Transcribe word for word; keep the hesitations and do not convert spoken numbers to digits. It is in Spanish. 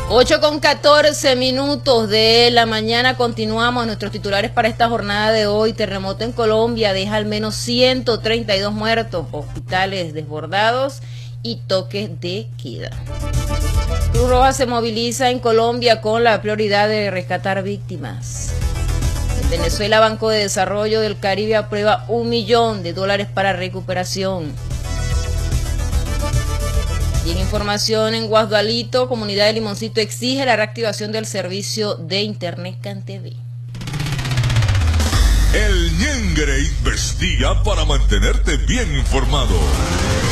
ocho con catorce minutos de la mañana. Continuamos nuestros titulares para esta jornada de hoy. Terremoto en Colombia deja al menos ciento treinta y dos muertos, hospitales desbordados y toques de queda. Cruz Roja se moviliza en Colombia con la prioridad de rescatar víctimas. En Venezuela, Banco de Desarrollo del Caribe aprueba un millón de dólares para recuperación. Y en información, en Guasdualito, comunidad de Limoncito exige la reactivación del servicio de Internet CanTV. El Ñengre investiga para mantenerte bien informado.